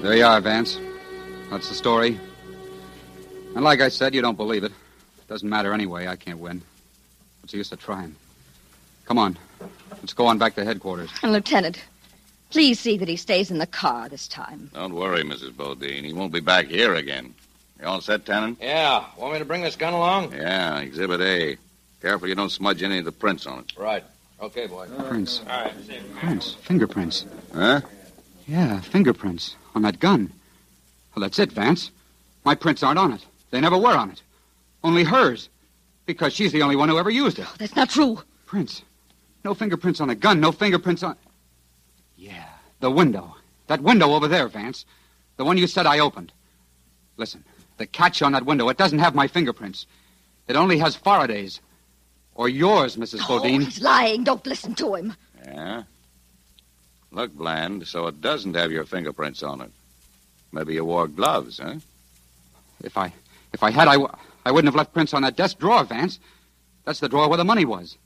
There you are, Vance. That's the story. And like I said, you don't believe it. Doesn't matter anyway. I can't win. What's the use of trying? Come on. Let's go on back to headquarters. And, Lieutenant, please see that he stays in the car this time. Don't worry, Mrs. Bodine. He won't be back here again. You all set, Tannen? Yeah. Want me to bring this gun along? Yeah, Exhibit A. Careful you don't smudge any of the prints on it. Right. Okay, boy. Prints. All right. Prints. Fingerprints. Huh? Yeah, fingerprints on that gun. Well, that's it, Vance. My prints aren't on it. They never were on it. Only hers. Because she's the only one who ever used it. Oh, that's not true. Prints. No fingerprints on the gun. No fingerprints on... Yeah, the window. That window over there, Vance. The one you said I opened. Listen, the catch on that window, it doesn't have my fingerprints. It only has Faraday's. Or yours, Mrs. Bodine. Oh, he's lying. Don't listen to him. Yeah? Look, Bland, so it doesn't have your fingerprints on it. Maybe you wore gloves, huh? If I had, I wouldn't have left prints on that desk drawer, Vance. That's the drawer where the money was.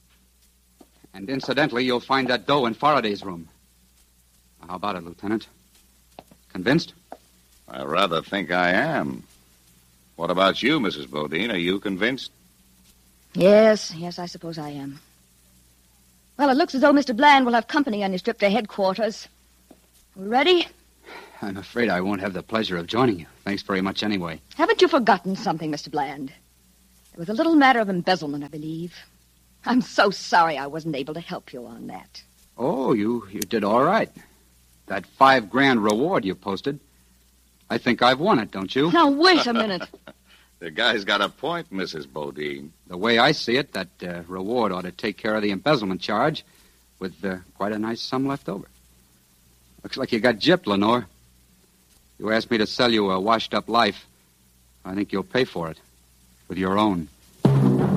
And incidentally, you'll find that dough in Faraday's room. How about it, Lieutenant? Convinced? I rather think I am. What about you, Mrs. Bodine? Are you convinced? Yes, I suppose I am. Well, it looks as though Mr. Bland will have company on his trip to headquarters. We ready? I'm afraid I won't have the pleasure of joining you. Thanks very much anyway. Haven't you forgotten something, Mr. Bland? There was a little matter of embezzlement, I believe. I'm so sorry I wasn't able to help you on that. Oh, you did all right. That $5,000 reward you posted, I think I've won it, don't you? Now, wait a minute. The guy's got a point, Mrs. Bodine. The way I see it, that reward ought to take care of the embezzlement charge with quite a nice sum left over. Looks like you got gypped, Lenore. You asked me to sell you a washed-up life. I think you'll pay for it with your own.